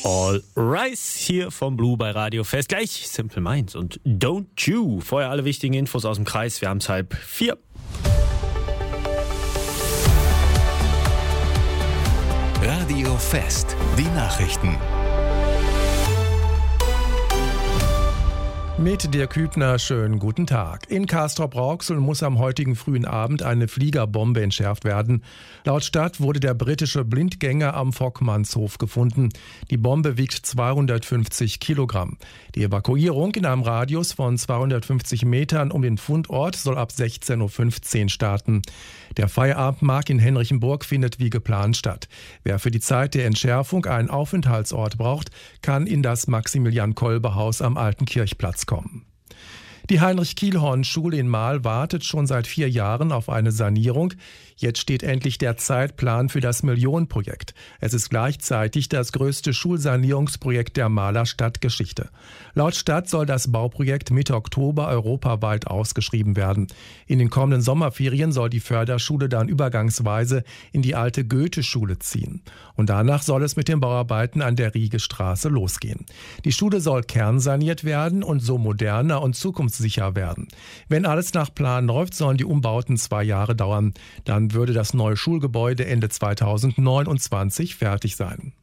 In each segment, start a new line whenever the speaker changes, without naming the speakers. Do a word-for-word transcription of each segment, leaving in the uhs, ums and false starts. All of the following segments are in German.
All Rise hier vom Blue bei Radio Fest. Gleich Simple Minds und Don't You. Vorher alle wichtigen Infos aus dem Kreis. Wir haben es halb vier.
Radio Fest, die Nachrichten.
Mit Dirk Hübner, schönen guten Tag. In Castrop-Rauxel muss am heutigen frühen Abend eine Fliegerbombe entschärft werden. Laut Stadt wurde der britische Blindgänger am Vockmannshof gefunden. Die Bombe wiegt zweihundertfünfzig Kilogramm. Die Evakuierung in einem Radius von zweihundertfünfzig Metern um den Fundort soll ab sechzehn Uhr fünfzehn starten. Der Feierabendmarkt in Henrichenburg findet wie geplant statt. Wer für die Zeit der Entschärfung einen Aufenthaltsort braucht, kann in das Maximilian-Kolbe-Haus am Alten Kirchplatz kommen. Die Heinrich-Kielhorn-Schule in Marl wartet schon seit vier Jahren auf eine Sanierung. Jetzt steht endlich der Zeitplan für das Millionenprojekt. Es ist gleichzeitig das größte Schulsanierungsprojekt der Marler Stadtgeschichte. Laut Stadt soll das Bauprojekt Mitte Oktober europaweit ausgeschrieben werden. In den kommenden Sommerferien soll die Förderschule dann übergangsweise in die alte Goethe-Schule ziehen. Und danach soll es mit den Bauarbeiten an der Riegestraße losgehen. Die Schule soll kernsaniert werden und so moderner und zukunftssicher werden. Wenn alles nach Plan läuft, sollen die Umbauten zwei Jahre dauern. Dann würde das neue Schulgebäude Ende zweitausendneunundzwanzig fertig sein.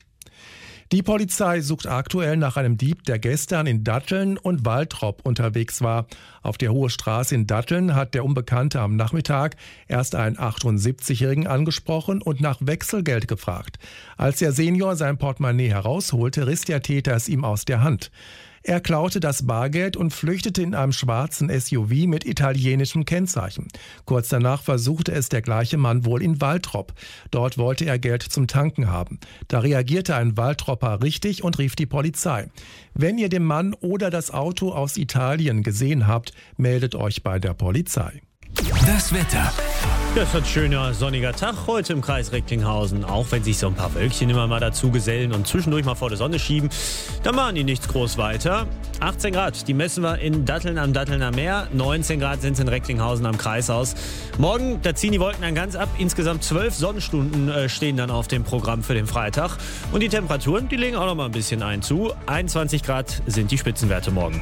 Die Polizei sucht aktuell nach einem Dieb, der gestern in Datteln und Waltrop unterwegs war. Auf der Hohe Straße in Datteln hat der Unbekannte am Nachmittag erst einen achtundsiebzigjährigen angesprochen und nach Wechselgeld gefragt. Als der Senior sein Portemonnaie herausholte, riss der Täter es ihm aus der Hand. Er klaute das Bargeld und flüchtete in einem schwarzen S U V mit italienischem Kennzeichen. Kurz danach versuchte es der gleiche Mann wohl in Waltrop. Dort wollte er Geld zum Tanken haben. Da reagierte ein Waltropper richtig und rief die Polizei. Wenn ihr den Mann oder das Auto aus Italien gesehen habt, meldet euch bei der Polizei.
Das Wetter.
Das wird ein schöner sonniger Tag heute im Kreis Recklinghausen. Auch wenn sich so ein paar Wölkchen immer mal dazu gesellen und zwischendurch mal vor der Sonne schieben, dann machen die nichts groß weiter. achtzehn Grad, die messen wir in Datteln am Dattelner Meer. neunzehn Grad sind es in Recklinghausen am Kreishaus. Morgen, da ziehen die Wolken dann ganz ab. Insgesamt zwölf Sonnenstunden äh, stehen dann auf dem Programm für den Freitag. Und die Temperaturen, die legen auch noch mal ein bisschen ein zu. einundzwanzig Grad sind die Spitzenwerte morgen.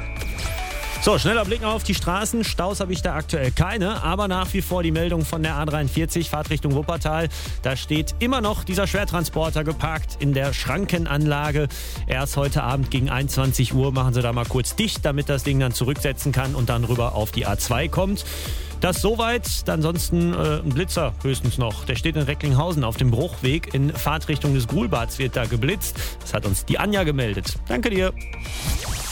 So, schneller Blick auf die Straßen. Staus habe ich da aktuell keine, aber nach wie vor die Meldung von der A dreiundvierzig, Fahrtrichtung Wuppertal. Da steht immer noch dieser Schwertransporter geparkt in der Schrankenanlage. Erst heute Abend gegen einundzwanzig Uhr machen sie da mal kurz dicht, damit das Ding dann zurücksetzen kann und dann rüber auf die A zwei kommt. Das soweit, ansonsten äh, ein Blitzer höchstens noch. Der steht in Recklinghausen auf dem Bruchweg in Fahrtrichtung des Grulbads wird da geblitzt. Das hat uns die Anja gemeldet. Danke dir.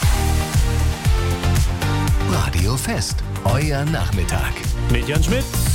Radio Fest, euer Nachmittag.
Mit Jan Schmidt.